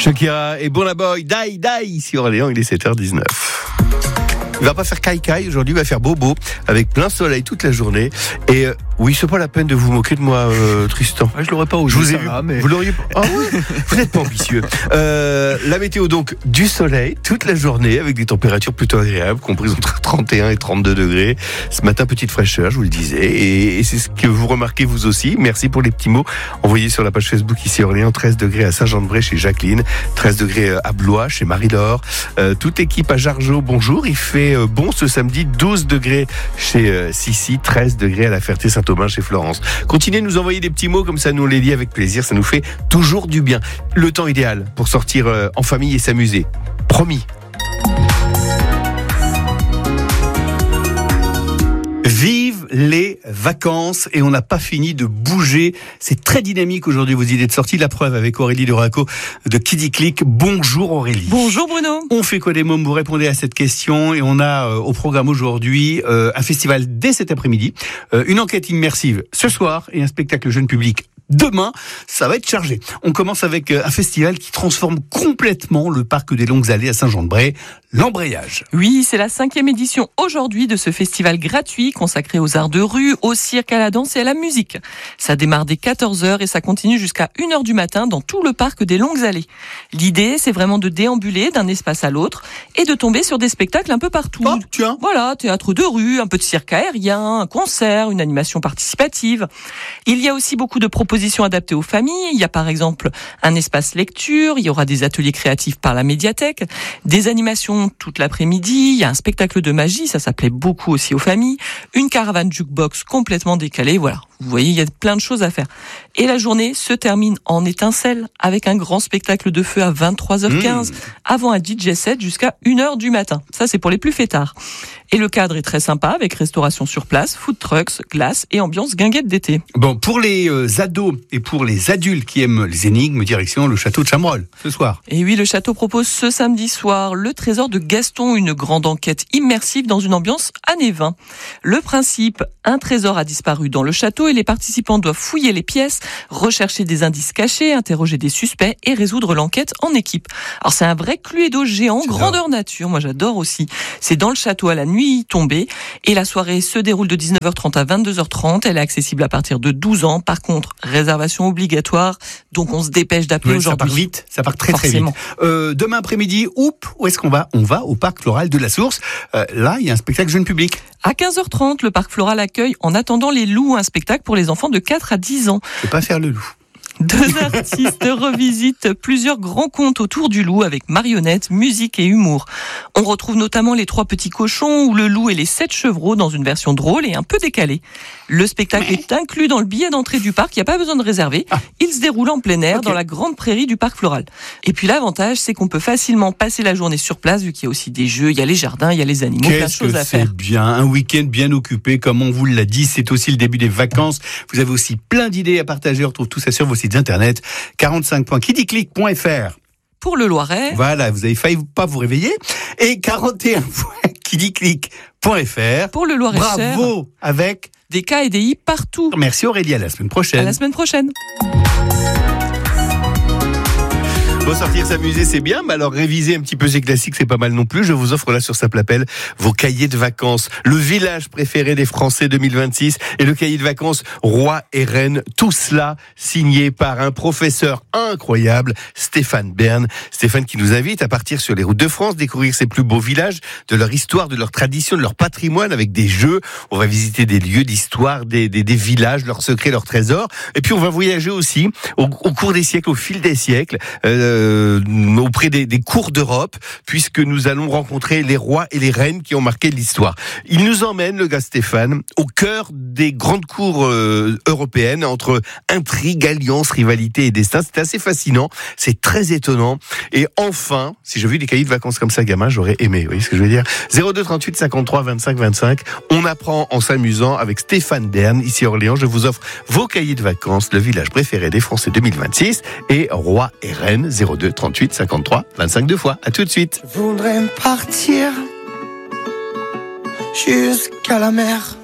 Shakira et Burna Boy, Die sur Orléans, il est 7h19. Il va pas faire caille aujourd'hui, il va faire bobo avec plein soleil toute la journée. Et oui, c'est pas la peine de vous moquer de moi, Tristan. Je l'aurais pas osé. Je vous ai vu. Mais... Vous l'auriez pas. Ah ouais. Vous n'êtes pas ambitieux. La météo donc du soleil toute la journée avec des températures plutôt agréables, comprises entre 31 et 32 degrés. Ce matin, petite fraîcheur, je vous le disais. Et c'est ce que vous remarquez vous aussi. Merci pour les petits mots envoyés sur la page Facebook ici à Orléans. 13 degrés à Saint-Jean-de-Bray chez Jacqueline, 13 degrés à Blois chez Marie-Laure. Toute l'équipe à Jargeau, bonjour. Il fait bon ce samedi, 12 degrés chez Sissi, 13 degrés à la Ferté-Saint-Aubin chez Florence. Continuez de nous envoyer des petits mots comme ça, nous on les lit avec plaisir, ça nous fait toujours du bien. Le temps idéal pour sortir en famille et s'amuser. Promis. Vive les vacances et on n'a pas fini de bouger. C'est très dynamique aujourd'hui vos idées de sortie. La preuve avec Aurélie Duraco de Kidiclick. Bonjour Aurélie. Bonjour Bruno. On fait quoi des mômes? Vous répondez à cette question et on a au programme aujourd'hui un festival dès cet après-midi, une enquête immersive ce soir et un spectacle jeune public demain. Ça va être chargé. On commence avec un festival qui transforme complètement le parc des Longues Allées à Saint-Jean-de-Bray, l'Embrayage. Oui, c'est la 5e édition aujourd'hui de ce festival gratuit consacré aux arts de rue, au cirque, à la danse et à la musique. Ça démarre dès 14h et ça continue jusqu'à 1h du matin dans tout le parc des Longues Allées. L'idée, c'est vraiment de déambuler d'un espace à l'autre et de tomber sur des spectacles un peu partout. Oh, tiens. Voilà, théâtre de rue, un peu de cirque aérien, un concert, une animation participative. Il y a aussi beaucoup de propositions adaptées aux familles. Il y a par exemple un espace lecture, il y aura des ateliers créatifs par la médiathèque, des animations toute l'après-midi, il y a un spectacle de magie, ça plaît beaucoup aussi aux familles, une caravane jukebox complètement décalée, voilà. Vous voyez, il y a plein de choses à faire. Et la journée se termine en étincelle avec un grand spectacle de feu à 23h15 avant un DJ set jusqu'à 1h du matin. Ça, c'est pour les plus fêtards. Et le cadre est très sympa avec restauration sur place, food trucks, glace et ambiance guinguette d'été. Bon, pour les ados et pour les adultes qui aiment les énigmes, direction le château de Chamerolles ce soir. Et oui, le château propose ce samedi soir le trésor de Gaston, une grande enquête immersive dans une ambiance années 20. Le principe, un trésor a disparu dans le château et les participants doivent fouiller les pièces, rechercher des indices cachés, interroger des suspects et résoudre l'enquête en équipe. Alors c'est un vrai Cluedo géant, grandeur nature, moi j'adore aussi. C'est dans le château à la nuit tombée et la soirée se déroule de 19h30 à 22h30. Elle est accessible à partir de 12 ans. Par contre, réservation obligatoire, donc on se dépêche d'appeler aujourd'hui. Ça part vite, ça part très vite. Demain après-midi, où est-ce qu'on va? On va au parc floral de la Source. Là, il y a un spectacle jeune public. À 15h30, le parc floral accueille En attendant les loups, un spectacle pour les enfants de 4 à 10 ans. Je ne vais pas faire le loup. Deux artistes revisitent plusieurs grands contes autour du loup avec marionnettes, musique et humour. On retrouve notamment Les 3 petits cochons ou Le loup et les 7 chevreaux dans une version drôle et un peu décalée. Le spectacle est inclus dans le billet d'entrée du parc, il n'y a pas besoin de réserver. Il se déroule en plein air dans la grande prairie du parc floral. Et puis l'avantage, c'est qu'on peut facilement passer la journée sur place vu qu'il y a aussi des jeux, il y a les jardins, il y a les animaux, plein de choses à faire. C'est bien, un week-end bien occupé comme on vous l'a dit, c'est aussi le début des vacances. Vous avez aussi plein d'idées à partager, on retrouve tout ça sur vos sites internet, 45.kidiclick.fr. Pour le Loiret. Voilà, vous avez failli pas vous réveiller. Et 41.kidiclick.fr. Pour le Loiret. Bravo, avec des K et des I partout. Merci Aurélie, à la semaine prochaine. À la semaine prochaine. Bon, sortir s'amuser, c'est bien, mais alors réviser un petit peu ces classiques, c'est pas mal non plus. Je vous offre là sur Saplapel vos cahiers de vacances. Le village préféré des Français 2026 et le cahier de vacances Roi et Reine. Tout cela signé par un professeur incroyable, Stéphane Bern. Stéphane qui nous invite à partir sur les routes de France, découvrir ces plus beaux villages, de leur histoire, de leur tradition, de leur patrimoine avec des jeux. On va visiter des lieux d'histoire, des villages, leurs secrets, leurs trésors. Et puis on va voyager aussi au cours des siècles, au fil des siècles. Auprès des cours d'Europe, puisque nous allons rencontrer les rois et les reines qui ont marqué l'histoire. Il nous emmène, le gars Stéphane, au cœur des grandes cours européennes, entre intrigues, alliances, rivalités et destins. C'est assez fascinant, c'est très étonnant. Et enfin, si j'avais eu des cahiers de vacances comme ça, gamin, j'aurais aimé. Vous voyez ce que je veux dire? 02 38 53 25 25. On apprend en s'amusant avec Stéphane Bern, ici à Orléans. Je vous offre vos cahiers de vacances, le village préféré des Français 2026 et Roi et Reine. 02 38 53 25 deux fois. À tout de suite. Je voudrais partir jusqu'à la mer.